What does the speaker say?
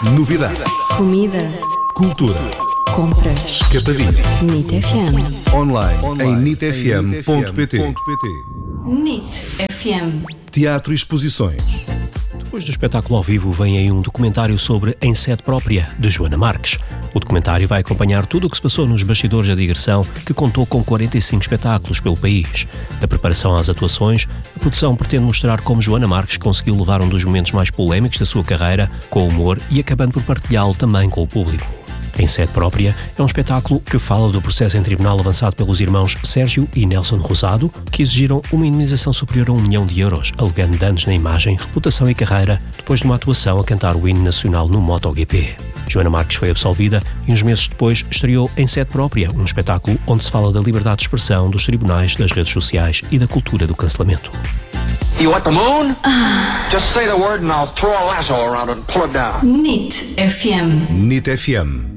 Novidade. Comida. Cultura. Compras. Escapadinha. NIT FM. Online em nitfm.pt. NIT FM. Teatro e exposições. Depois do espetáculo ao vivo vem aí um documentário sobre Em Sede Própria, de Joana Marques. O documentário vai acompanhar tudo o que se passou nos bastidores da digressão, que contou com 45 espetáculos pelo país. Da preparação às atuações, a produção pretende mostrar como Joana Marques conseguiu levar um dos momentos mais polémicos da sua carreira com humor e acabando por partilhá-lo também com o público. Em Sede Própria é um espetáculo que fala do processo em tribunal avançado pelos irmãos Sérgio e Nelson Rosado, que exigiram uma indemnização superior a €1 milhão, alegando danos na imagem, reputação e carreira, depois de uma atuação a cantar o hino nacional no MotoGP. Joana Marques foi absolvida e uns meses depois estreou Em Sede Própria, um espetáculo onde se fala da liberdade de expressão, dos tribunais, das redes sociais e da cultura do cancelamento. You want the moon? Just say the word and I'll throw a lasso around it and pull it down. NIT FM. NIT FM.